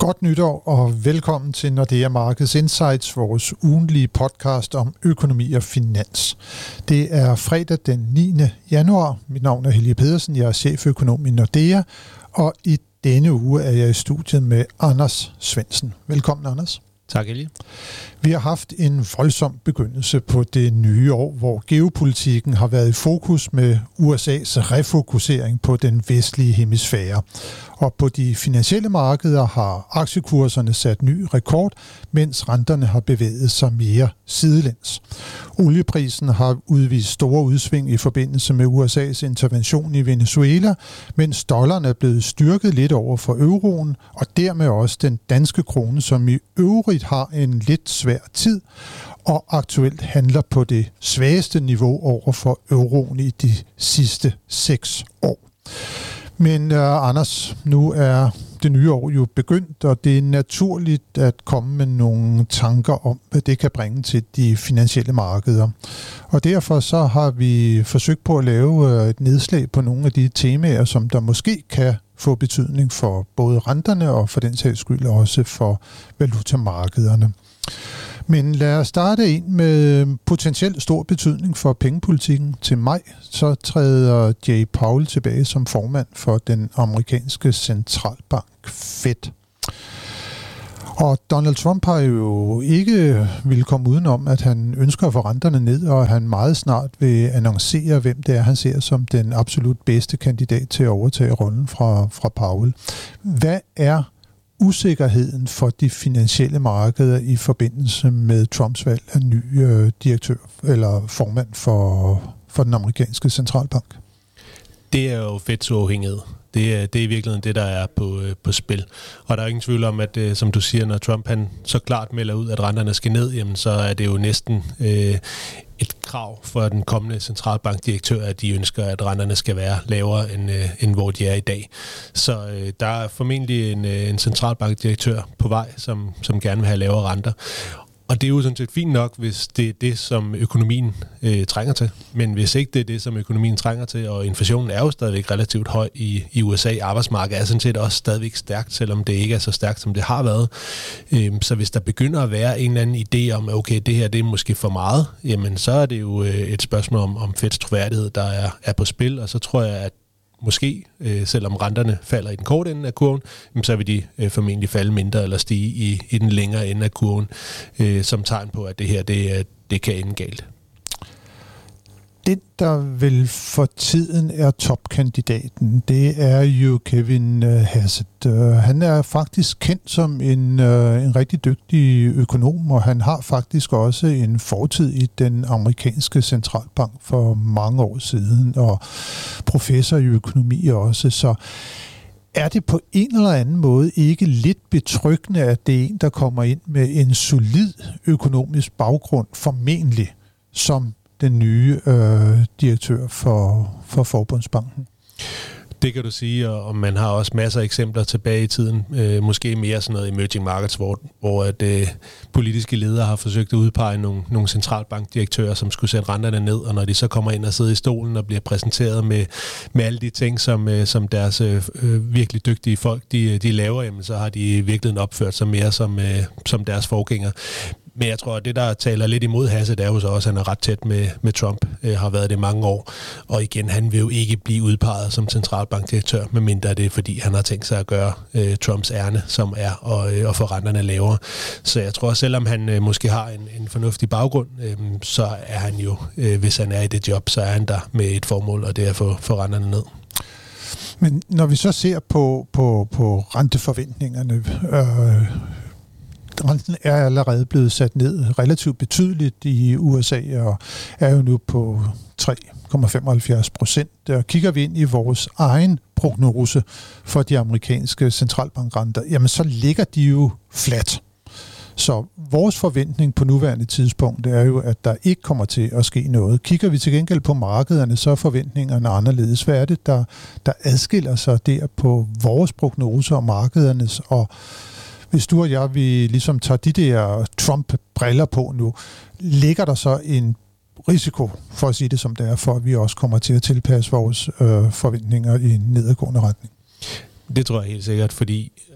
Godt nytår og velkommen til Nordea Markets Insights, vores ugentlige podcast om økonomi og finans. Det er fredag den 9. januar. Mit navn er Helge Pedersen, jeg er cheføkonom i Nordea, og i denne uge er jeg i studiet med Anders Svendsen. Velkommen, Anders. Tak, Helge. Vi har haft en voldsom begyndelse på det nye år, hvor geopolitikken har været i fokus med USA's refokusering på den vestlige hemisfære. Og på de finansielle markeder har aktiekurserne sat ny rekord, mens renterne har bevæget sig mere sidelæns. Olieprisen har udvist store udsving i forbindelse med USA's intervention i Venezuela, mens dollaren er blevet styrket lidt over for euroen, og dermed også den danske krone, som i øvrigt har en lidt svær tid, og aktuelt handler på det svageste niveau over for euroen i de sidste 6 år. Men Anders, nu er det nye år jo begyndt, og det er naturligt at komme med nogle tanker om, hvad det kan bringe til de finansielle markeder. Og derfor så har vi forsøgt på at lave et nedslag på nogle af de temaer, som der måske kan få betydning for både renterne og for den sags skyld også for valutamarkederne. Men lad os starte ind med potentielt stor betydning for pengepolitikken. Til maj så træder Jay Powell tilbage som formand for den amerikanske centralbank Fed. Og Donald Trump har jo ikke ville komme udenom, at han ønsker at få renterne ned, og han meget snart vil annoncere, hvem det er, han ser som den absolut bedste kandidat til at overtage rollen fra Powell. Hvad er usikkerheden for de finansielle markeder i forbindelse med Trumps valg af ny direktør eller formand for den amerikanske centralbank? Det er jo Feds uafhængighed. Det er i virkeligheden det, der er på spil. Og der er ingen tvivl om, at som du siger, når Trump han så klart melder ud, at renterne skal ned, jamen, så er det jo næsten et krav for den kommende centralbankdirektør, at de ønsker, at renterne skal være lavere, end hvor de er i dag. Så der er formentlig en centralbankdirektør på vej, som gerne vil have lavere renter. Og det er jo sådan set fint nok, hvis det er det, som økonomien trænger til. Men hvis ikke det er det, som økonomien trænger til, og inflationen er jo stadigvæk relativt høj i USA, arbejdsmarkedet er sådan set også stadigvæk stærkt, selvom det ikke er så stærkt, som det har været. Så hvis der begynder at være en eller anden idé om, okay, det her det er måske for meget, jamen så er det jo et spørgsmål om Feds troværdighed, der er på spil, og så tror jeg, at måske, selvom renterne falder i den korte ende af kurven, så vil de formentlig falde mindre eller stige i den længere ende af kurven, som tegn på, at det her det kan ende galt. Den, der vel for tiden er topkandidaten, det er jo Kevin Hassett. Han er faktisk kendt som en rigtig dygtig økonom, og han har faktisk også en fortid i den amerikanske centralbank for mange år siden, og professor i økonomi også. Så er det på en eller anden måde ikke lidt betryggende, at det er en, der kommer ind med en solid økonomisk baggrund, formentlig, som den nye direktør for Forbundsbanken? Det kan du sige, og man har også masser af eksempler tilbage i tiden, måske mere sådan noget emerging markets, hvor politiske ledere har forsøgt at udpege nogle centralbankdirektører, som skulle sætte renterne ned, og når de så kommer ind og sidder i stolen og bliver præsenteret med alle de ting, som deres virkelig dygtige folk de laver, jamen, så har de i virkeligheden opført sig mere som deres forgænger. Men jeg tror, at det, der taler lidt imod Hassett, er jo så også, at han er ret tæt med Trump, har været det mange år. Og igen, han vil jo ikke blive udpeget som centralbankdirektør, medmindre det er, fordi han har tænkt sig at gøre Trumps ærne, som er at få renterne lavere. Så jeg tror, selvom han måske har en fornuftig baggrund, så er han jo, hvis han er i det job, så er han der med et formål, og det er at få renterne ned. Men når vi så ser på renteforventningerne, renten er allerede blevet sat ned relativt betydeligt i USA og er jo nu på 3,75%. Og kigger vi ind i vores egen prognose for de amerikanske centralbankrenter, jamen så ligger de jo fladt. Så vores forventning på nuværende tidspunkt er jo, at der ikke kommer til at ske noget. Kigger vi til gengæld på markederne, så er forventningerne anderledes. Hvad er det, der adskiller sig der på vores prognoser og markedernes? Og hvis du og jeg, vi ligesom tager de der Trump-briller på nu, ligger der så en risiko, for at sige det som det er, for at vi også kommer til at tilpasse vores forventninger i en nedadgående retning? Det tror jeg helt sikkert, fordi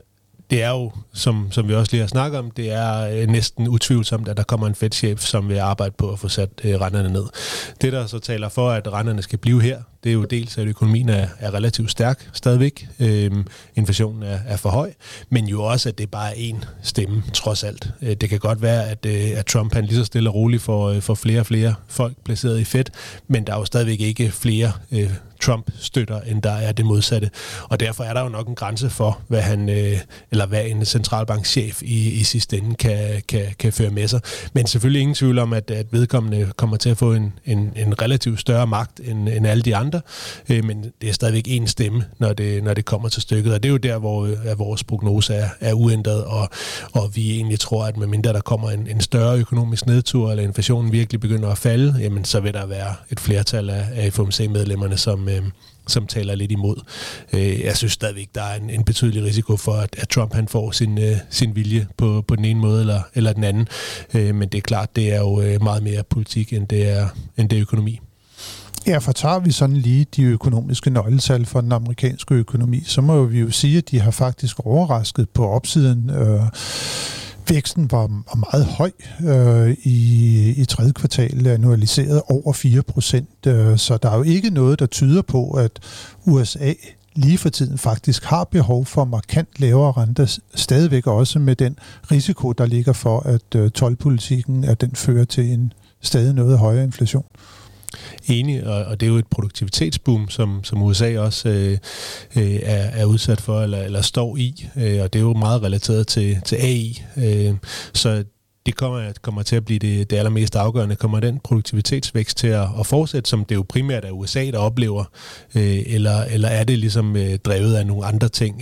det er jo, som vi også lige har snakket om, det er næsten utvivlsomt, at der kommer en Fed-chef, som vil arbejde på at få sat renterne ned. Det, der så taler for, at renterne skal blive her, det er jo dels, at økonomien er relativt stærk stadigvæk. Inflationen er for høj, men jo også, at det bare er én stemme, trods alt. Det kan godt være, at Trump han lige så stille og roligt for flere og flere folk placeret i Fed, men der er jo stadigvæk ikke flere Trump støtter, end der er det modsatte. Og derfor er der jo nok en grænse for, hvad en centralbankchef i sidste ende kan føre med sig. Men selvfølgelig ingen tvivl om, at vedkommende kommer til at få en relativt større magt end alle de andre, men det er stadigvæk én stemme, når det kommer til stykket. Og det er jo der, hvor vores prognose er uændret, og vi egentlig tror, at medmindre der kommer en større økonomisk nedtur, eller inflationen virkelig begynder at falde, jamen så vil der være et flertal af FOMC-medlemmerne, som taler lidt imod. Jeg synes stadigvæk, der er en betydelig risiko for, at Trump han får sin vilje på den ene måde eller den anden. Men det er klart, det er jo meget mere politik, end det er økonomi. Ja, for tager vi sådan lige de økonomiske nøgletal for den amerikanske økonomi, så må vi jo sige, at de har faktisk overrasket på opsiden. Væksten var meget høj i tredje kvartal, annualiseret over 4%, så der er jo ikke noget, der tyder på, at USA lige for tiden faktisk har behov for markant lavere renter, stadigvæk også med den risiko, der ligger for, at toldpolitikken at den fører til en stadig noget højere inflation. Enig, og det er jo et produktivitetsboom, som USA også er udsat for, eller står i, og det er jo meget relateret til AI. Så det kommer til at blive det allermest afgørende. Kommer den produktivitetsvækst til at fortsætte, som det jo primært er USA, der oplever, eller er det ligesom drevet af nogle andre ting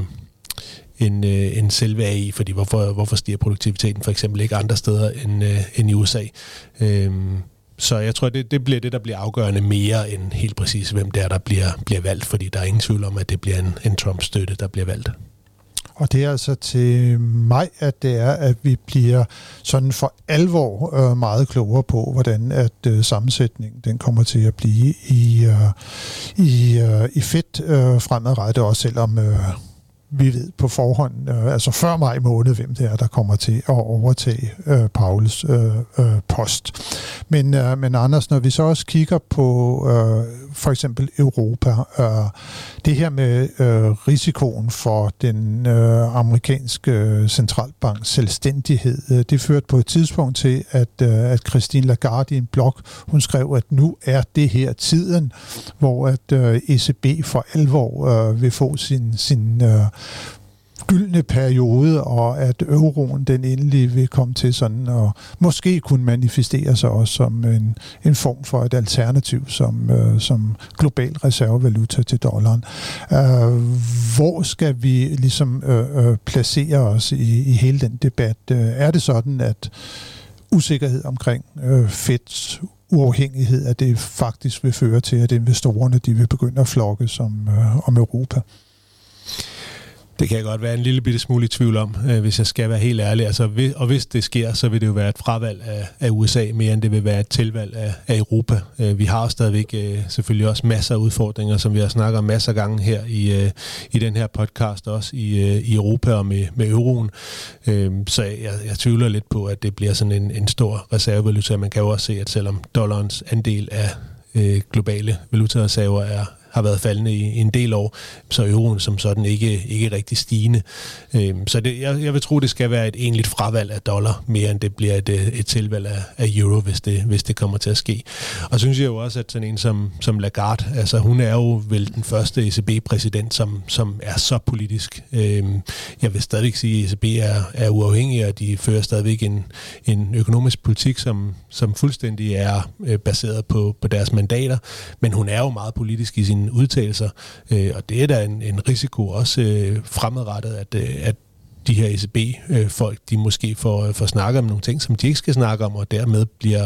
end selve AI, fordi hvorfor stiger produktiviteten for eksempel ikke andre steder end i USA? Så jeg tror, det bliver det, der bliver afgørende mere end helt præcis, hvem det er, der bliver valgt, fordi der er ingen tvivl om, at det bliver en Trump-støtte, der bliver valgt. Og det er altså til maj, at det er, at vi bliver sådan for alvor meget klogere på, hvordan at sammensætningen den kommer til at blive i Fed fremadrettet, også selvom vi ved på forhånd, altså før maj måned, hvem det er, der kommer til at overtage Powells post. Men Anders, når vi så også kigger på for eksempel Europa, det her med risikoen for den amerikanske centralbanks selvstændighed, det førte på et tidspunkt til, at Christine Lagarde i en blog, hun skrev, at nu er det her tiden, hvor at ECB for alvor vil få sin gyldne periode, og at euroen den endelig vil komme til sådan, og måske kunne manifestere sig også som en form for et alternativ som global reservevaluta til dollaren. Hvor skal vi ligesom placere os i hele den debat? Er det sådan, at usikkerhed omkring Feds uafhængighed, at det faktisk vil føre til, at investorerne de vil begynde at flokke om Europa? Det kan jeg godt være en lille bitte smule i tvivl om, hvis jeg skal være helt ærlig. Altså, og hvis det sker, så vil det jo være et fravalg af USA, mere end det vil være et tilvalg af Europa. Vi har stadigvæk selvfølgelig også masser af udfordringer, som vi har snakket om masser af gange her i den her podcast, også i Europa og med euroen. Så jeg tvivler lidt på, at det bliver sådan en stor reservevaluta. Man kan jo også se, at selvom dollarens andel af globale valutareserver har været faldende i en del år, så euroen som sådan ikke rigtig stigende. Så jeg vil tro, det skal være et egentligt fravalg af dollar, mere end det bliver et tilvalg af euro, hvis det kommer til at ske. Og synes jeg jo også, at sådan en som Lagarde, altså hun er jo vel den første ECB-præsident, som er så politisk. Jeg vil stadigvæk sige, at ECB er uafhængig, og de fører stadigvæk en økonomisk politik, som fuldstændig er baseret på deres mandater, men hun er jo meget politisk i sin udtalelser, og det er da en risiko også fremadrettet, at de her ECB-folk, de måske får snakket om nogle ting, som de ikke skal snakke om, og dermed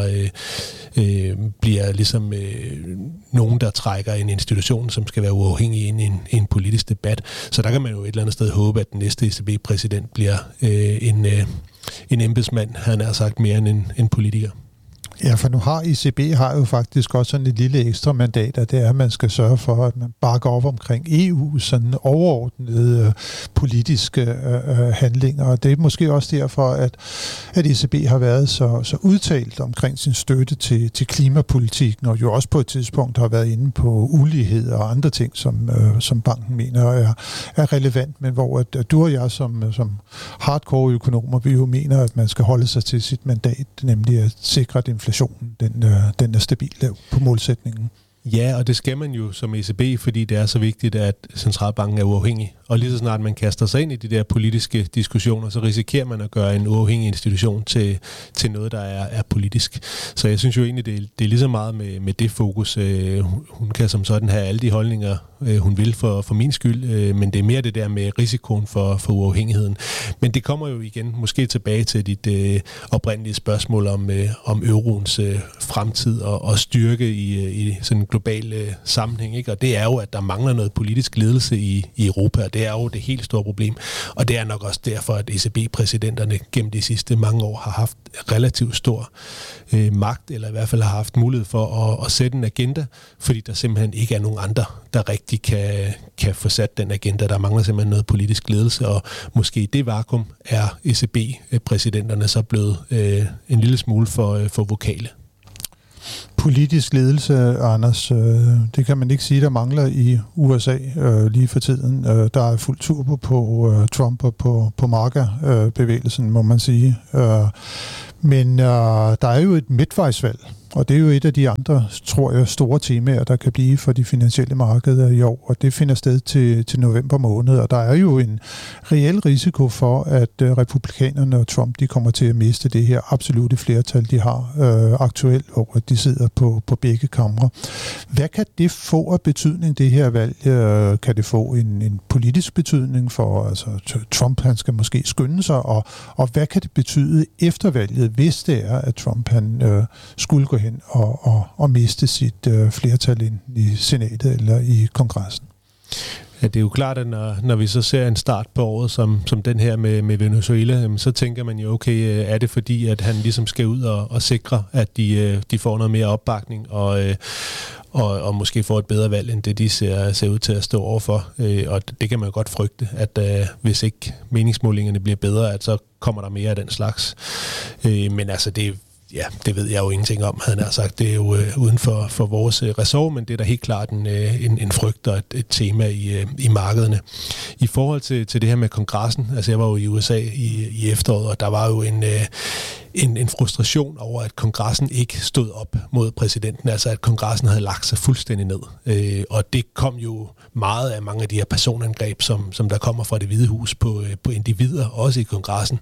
bliver ligesom nogen, der trækker en institution, som skal være uafhængig ind i en politisk debat. Så der kan man jo et eller andet sted håbe, at den næste ECB-præsident bliver en embedsmand, han har sagt mere end en politiker. Ja, for nu har ECB jo faktisk også sådan et lille ekstra mandat, og det er, at man skal sørge for, at man bakker op omkring EU, sådan overordnede politiske handlinger. Og det er måske også derfor, at ECB har været så udtalt omkring sin støtte til klimapolitikken, og jo også på et tidspunkt har været inde på ulighed og andre ting, som banken mener er relevant, men hvor at du og jeg som hardcore økonomer, vi jo mener, at man skal holde sig til sit mandat, nemlig at sikre, at inflationen den er stabil på målsætningen. Ja, og det skal man jo som ECB, fordi det er så vigtigt, at centralbanken er uafhængig. Og lige så snart man kaster sig ind i de der politiske diskussioner, så risikerer man at gøre en uafhængig institution til noget, der er politisk. Så jeg synes jo egentlig, det er lige så meget med det fokus. Hun kan som sådan have alle de holdninger, hun vil for min skyld, men det er mere det der med risikoen for uafhængigheden. Men det kommer jo igen måske tilbage til dit oprindelige spørgsmål om euroens fremtid og styrke i sådan en global sammenhæng. Ikke? Og det er jo, at der mangler noget politisk ledelse i Europa, og det er jo det helt store problem. Og det er nok også derfor, at ECB-præsidenterne gennem de sidste mange år har haft relativt stor magt, eller i hvert fald har haft mulighed for at sætte en agenda, fordi der simpelthen ikke er nogen andre, der rigtig kan få sat den agenda. Der mangler simpelthen noget politisk ledelse, og måske i det vakuum er ECB-præsidenterne så blevet en lille smule for vokale. Politisk ledelse, Anders, det kan man ikke sige, der mangler i USA lige for tiden. Der er fuld turbo på Trump og på MAGA-bevægelsen, må man sige. Men der er jo et midtvejsvalg, og det er jo et af de andre, tror jeg, store temaer, der kan blive for de finansielle markeder i år, og det finder sted til november måned, og der er jo en reel risiko for, at republikanerne og Trump, de kommer til at miste det her absolute flertal, de har aktuelt, hvor de sidder på begge kamre. Hvad kan det få af betydning, det her valg? Kan det få en politisk betydning for, altså Trump, han skal måske skynde sig, og hvad kan det betyde efter valget, hvis det er, at Trump han skulle gå hen og miste sit flertal ind i senatet eller i kongressen? Ja, det er jo klart, at når vi så ser en start på året som den her med Venezuela, så tænker man jo, okay, er det fordi, at han ligesom skal ud og sikre, at de får noget mere opbakning og måske får et bedre valg, end det de ser ud til at stå overfor. Og det kan man jo godt frygte, at hvis ikke meningsmålingerne bliver bedre, at så kommer der mere af den slags. Men altså, det ved jeg jo ingenting om, havde jeg sagt. Det er jo uden for vores ressort, men det er da helt klart en frygt og et tema i markederne. I forhold til det her med kongressen, altså jeg var jo i USA i efteråret, og der var jo en frustration over, at kongressen ikke stod op mod præsidenten, altså at kongressen havde lagt sig fuldstændig ned. Og det kom jo meget af mange af de her personangreb, som der kommer fra Det Hvide Hus på individer, også i kongressen.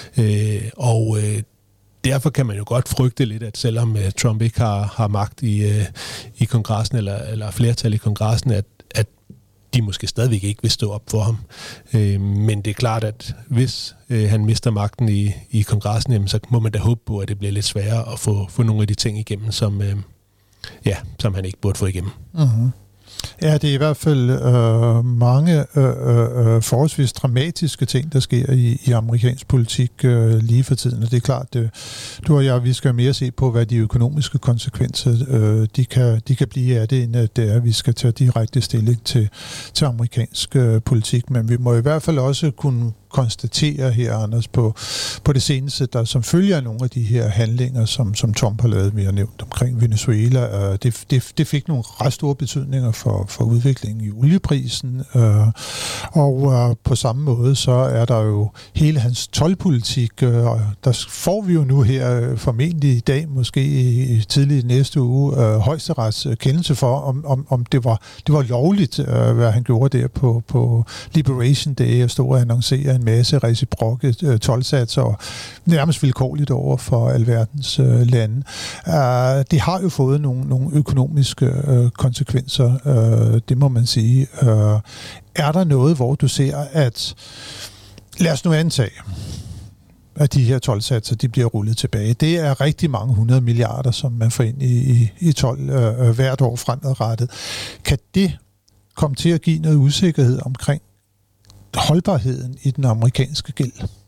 Derfor kan man jo godt frygte lidt, at selvom Trump ikke har magt i kongressen eller flertal i kongressen, at de måske stadigvæk ikke vil stå op for ham. Men det er klart, at hvis han mister magten i kongressen, jamen, så må man da håbe på, at det bliver lidt sværere at få nogle af de ting igennem, som han ikke burde få igennem. Mm-hmm. Ja, det er i hvert fald mange forholdsvis dramatiske ting, der sker i amerikansk politik lige for tiden. Og det er klart, du og jeg, vi skal mere se på, hvad de økonomiske konsekvenser de kan blive af det, end at det er, at vi skal tage direkte stilling til amerikansk politik. Men vi må i hvert fald også kunne konstatere her, Anders, på det seneste, der som følger af nogle af de her handlinger, som Trump har lavet, vi har nævnt omkring Venezuela, det fik nogle ret store betydninger for udviklingen i olieprisen, og på samme måde, så er der jo hele hans toldpolitik, og der får vi jo nu her, formentlig i dag, måske i tidlig næste uge, højesterets kendelse for, om det var lovligt, hvad han gjorde der på Liberation Day, at stå og annoncere en masse reciprokke toldsatser og nærmest vilkårligt over for alverdens lande. Det har jo fået nogle økonomiske konsekvenser, det må man sige. Er der noget, hvor du ser, at lad os nu antage, at de her toldsatser, de bliver rullet tilbage. Det er rigtig mange 100 milliarder, som man får ind i told hvert år fremadrettet. Kan det komme til at give noget usikkerhed omkring holdbarheden i den amerikanske gæld?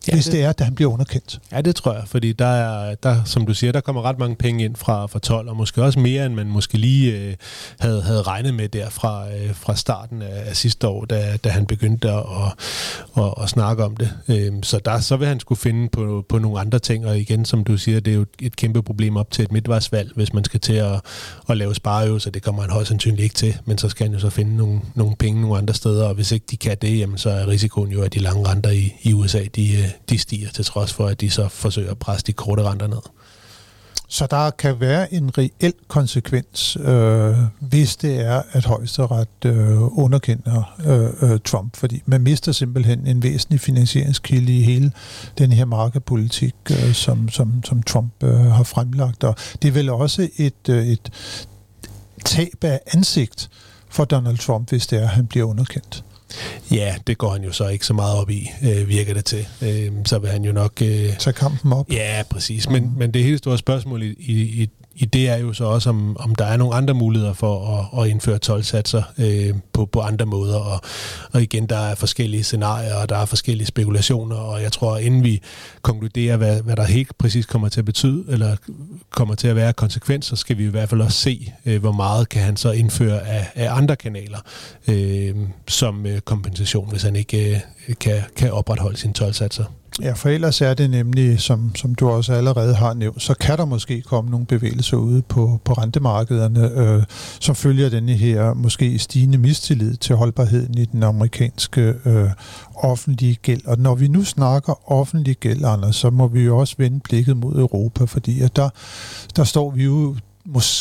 hvis det er, at han bliver underkendt. Ja, det tror jeg, fordi der, som du siger, der kommer ret mange penge ind fra 12, og måske også mere, end man måske lige havde regnet med der fra starten af sidste år, da han begyndte at snakke om det. Så vil han skulle finde på nogle andre ting, og igen, som du siger, det er jo et kæmpe problem op til et midtvejsvalg, hvis man skal til at lave spareøvelser. Det kommer han højst sandsynligt ikke til, men så skal han jo så finde nogle penge nogle andre steder, og hvis ikke de kan det, jamen, så er risikoen jo, at de lange renter i USA, de stiger, til trods for, at de så forsøger at presse de korte renter ned. Så der kan være en reel konsekvens, hvis det er, at højesteret underkender Trump, fordi man mister simpelthen en væsentlig finansieringskilde i hele den her markedspolitik, som Trump har fremlagt. Og det er vel også et tab af ansigt for Donald Trump, hvis det er, at han bliver underkendt. Ja, det går han jo så ikke så meget op i, virker det til. Så vil han jo nok tage kampen op. Ja, præcis. Men det helt store spørgsmål i det er jo så også, om der er nogle andre muligheder for at indføre toldsatser på andre måder. Og igen, der er forskellige scenarier, og der er forskellige spekulationer, og jeg tror, inden vi konkluderer, hvad der helt præcis kommer til at betyde, eller kommer til at være konsekvenser, skal vi i hvert fald også se, hvor meget kan han så indføre af andre kanaler som kompensation, hvis han ikke kan opretholde sine toldsatser. Ja, for ellers er det nemlig, som du også allerede har nævnt, så kan der måske komme nogle bevægelser ude på rentemarkederne, som følger denne her måske stigende mistillid til holdbarheden i den amerikanske offentlige gæld. Og når vi nu snakker offentlig gæld, Anders, så må vi jo også vende blikket mod Europa, fordi at der står vi jo